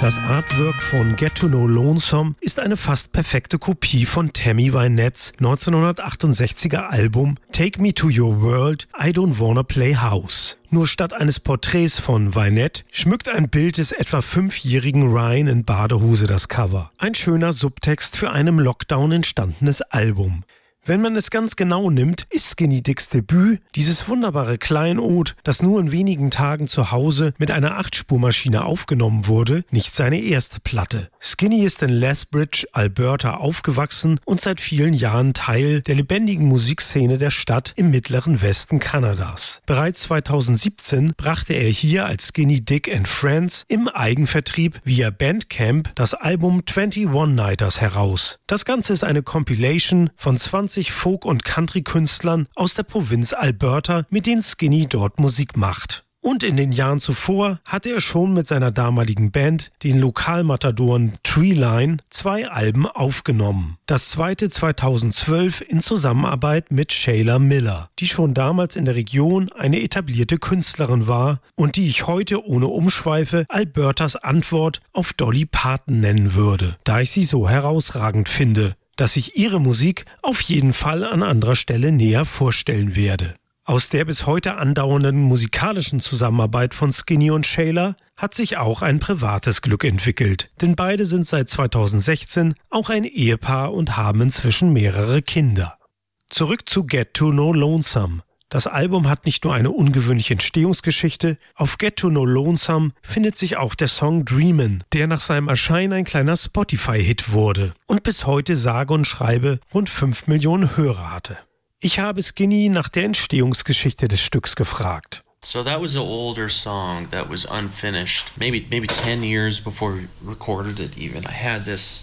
Das Artwork von Get to Know Lonesome ist eine fast perfekte Kopie von Tammy Wynette's 1968er Album Take Me to Your World, I Don't Wanna Play House. Nur statt eines Porträts von Wynette schmückt ein Bild des etwa 5-jährigen Ryan in Badehose das Cover. Ein schöner Subtext für ein im Lockdown entstandenes Album. Wenn man es ganz genau nimmt, ist Skinny Dicks Debüt, dieses wunderbare Kleinod, das nur in wenigen Tagen zu Hause mit einer 8-Spurmaschine aufgenommen wurde, nicht seine erste Platte. Skinny ist in Lethbridge, Alberta aufgewachsen und seit vielen Jahren Teil der lebendigen Musikszene der Stadt im mittleren Westen Kanadas. Bereits 2017 brachte er hier als Skinny Dick and Friends im Eigenvertrieb via Bandcamp das Album 21 Nighters heraus. Das Ganze ist eine Compilation von 20 Folk- und Country-Künstlern aus der Provinz Alberta, mit denen Skinny dort Musik macht. Und in den Jahren zuvor hatte er schon mit seiner damaligen Band, den Lokalmatadoren Treeline, 2 Alben aufgenommen. Das zweite 2012 in Zusammenarbeit mit Shayla Miller, die schon damals in der Region eine etablierte Künstlerin war und die ich heute ohne Umschweife Albertas Antwort auf Dolly Parton nennen würde, da ich sie so herausragend finde, dass ich ihre Musik auf jeden Fall an anderer Stelle näher vorstellen werde. Aus der bis heute andauernden musikalischen Zusammenarbeit von Skinny und Shayla hat sich auch ein privates Glück entwickelt, denn beide sind seit 2016 auch ein Ehepaar und haben inzwischen mehrere Kinder. Zurück zu Get to Know Lonesome. Das Album hat nicht nur eine ungewöhnliche Entstehungsgeschichte, auf Get to Know Lonesome findet sich auch der Song Dreamin', der nach seinem Erscheinen ein kleiner Spotify-Hit wurde und bis heute sage und schreibe rund 5 Millionen Hörer hatte. Ich habe Skinny nach der Entstehungsgeschichte des Stücks gefragt. So that was an older song that was unfinished, maybe 10 years before we recorded it even. I had this.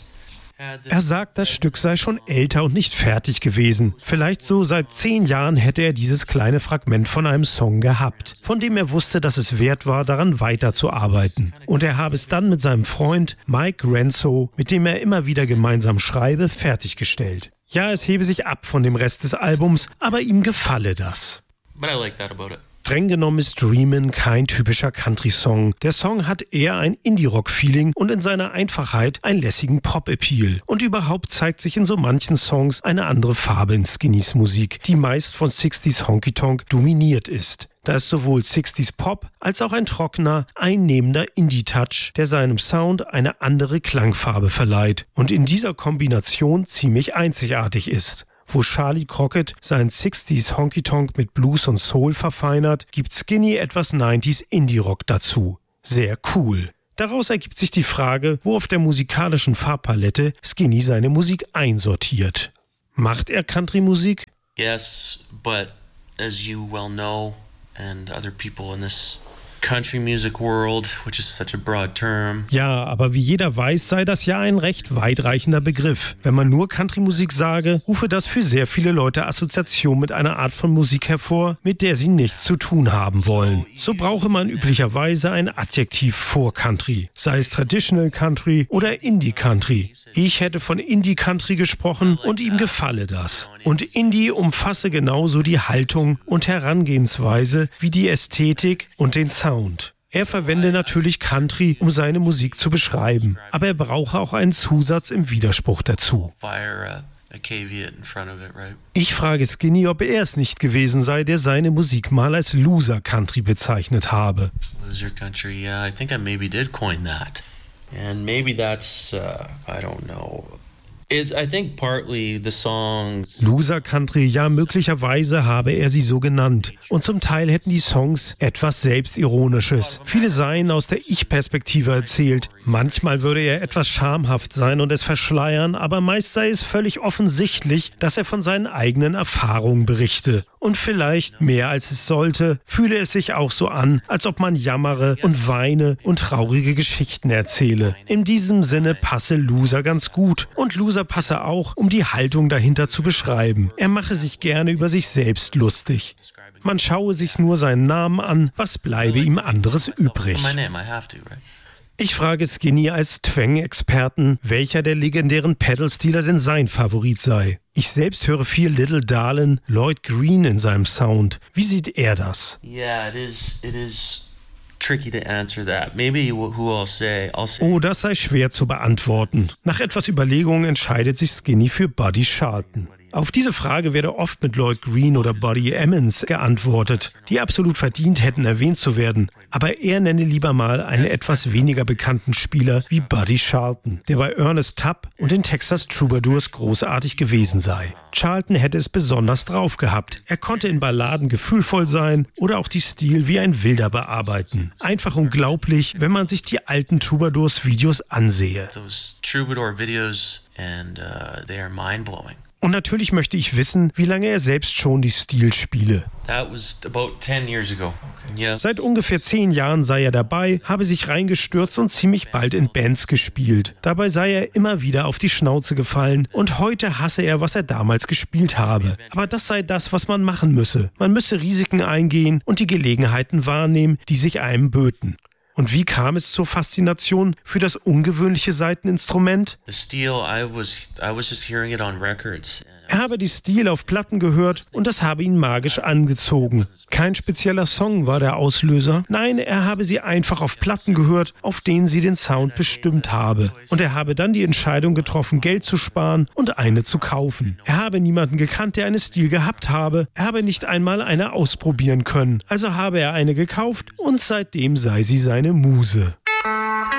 Er sagt, das Stück sei schon älter und nicht fertig gewesen. Vielleicht so seit 10 Jahren hätte er dieses kleine Fragment von einem Song gehabt, von dem er wusste, dass es wert war, daran weiterzuarbeiten. Und er habe es dann mit seinem Freund Mike Renzo, mit dem er immer wieder gemeinsam schreibe, fertiggestellt. Ja, es hebe sich ab von dem Rest des Albums, aber ihm gefalle das. But I like that about it. Streng genommen ist Dreamin' kein typischer Country-Song. Der Song hat eher ein Indie-Rock-Feeling und in seiner Einfachheit einen lässigen Pop-Appeal. Und überhaupt zeigt sich in so manchen Songs eine andere Farbe in Skinnys Musik, die meist von 60s Honky-Tonk dominiert ist. Da ist sowohl 60s Pop als auch ein trockener, einnehmender Indie-Touch, der seinem Sound eine andere Klangfarbe verleiht und in dieser Kombination ziemlich einzigartig ist. Wo Charlie Crockett seinen 60s Honky-Tonk mit Blues und Soul verfeinert, gibt Skinny etwas 90s Indie-Rock dazu. Sehr cool. Daraus ergibt sich die Frage, wo auf der musikalischen Farbpalette Skinny seine Musik einsortiert. Macht er Country-Musik? Yes, but as you well know, and other people in this country music world, which is such a broad term. Ja, aber wie jeder weiß, sei das ja ein recht weitreichender Begriff. Wenn man nur Country-Musik sage, rufe das für sehr viele Leute Assoziation mit einer Art von Musik hervor, mit der sie nichts zu tun haben wollen. So brauche man üblicherweise ein Adjektiv vor Country, sei es Traditional Country oder Indie Country. Ich hätte von Indie Country gesprochen und ihm gefalle das. Und Indie umfasse genauso die Haltung und Herangehensweise wie die Ästhetik und den Sound. Er verwende natürlich Country, um seine Musik zu beschreiben, aber er brauche auch einen Zusatz im Widerspruch dazu. Ich frage Skinny, ob er es nicht gewesen sei, der seine Musik mal als Loser Country bezeichnet habe. Loser Country, yeah, I think I maybe did coin that. And maybe that's, I don't know. I think partly the songs. Loser Country, ja, möglicherweise habe er sie so genannt. Und zum Teil hätten die Songs etwas Selbstironisches. Viele seien aus der Ich-Perspektive erzählt. Manchmal würde er etwas schamhaft sein und es verschleiern, aber meist sei es völlig offensichtlich, dass er von seinen eigenen Erfahrungen berichte. Und vielleicht, mehr als es sollte, fühle es sich auch so an, als ob man jammere und weine und traurige Geschichten erzähle. In diesem Sinne passe Loser ganz gut. Und Loser passe auch, um die Haltung dahinter zu beschreiben. Er mache sich gerne über sich selbst lustig. Man schaue sich nur seinen Namen an, was bleibe ihm anderes übrig? Ich frage Skinny als Twang-Experten, welcher der legendären Pedal-Stealer denn sein Favorit sei. Ich selbst höre viel Little Darlin', Lloyd Green in seinem Sound. Wie sieht er das? Yeah, it is tricky to answer that. Maybe who I'll say. Oh, das sei schwer zu beantworten. Nach etwas Überlegung entscheidet sich Skinny für Buddy Charlton. Auf diese Frage werde oft mit Lloyd Green oder Buddy Emmons geantwortet, die absolut verdient hätten, erwähnt zu werden. Aber er nenne lieber mal einen etwas weniger bekannten Spieler wie Buddy Charlton, der bei Ernest Tubb und den Texas Troubadours großartig gewesen sei. Charlton hätte es besonders drauf gehabt. Er konnte in Balladen gefühlvoll sein oder auch die Stil wie ein Wilder bearbeiten. Einfach unglaublich, wenn man sich die alten Troubadours-Videos ansehe. Those Troubadour videos and they are mind-blowing. Und natürlich möchte ich wissen, wie lange er selbst schon die Stil spiele. That was about 10 years ago. Yeah. Seit ungefähr 10 Jahren sei er dabei, habe sich reingestürzt und ziemlich bald in Bands gespielt. Dabei sei er immer wieder auf die Schnauze gefallen und heute hasse er, was er damals gespielt habe. Aber das sei das, was man machen müsse. Man müsse Risiken eingehen und die Gelegenheiten wahrnehmen, die sich einem böten. Und wie kam es zur Faszination für das ungewöhnliche Saiteninstrument? The steel, I was just hearing it on records. Er habe die Stil auf Platten gehört und das habe ihn magisch angezogen. Kein spezieller Song war der Auslöser. Nein, er habe sie einfach auf Platten gehört, auf denen sie den Sound bestimmt habe. Und er habe dann die Entscheidung getroffen, Geld zu sparen und eine zu kaufen. Er habe niemanden gekannt, der eine Stil gehabt habe. Er habe nicht einmal eine ausprobieren können. Also habe er eine gekauft und seitdem sei sie seine Muse.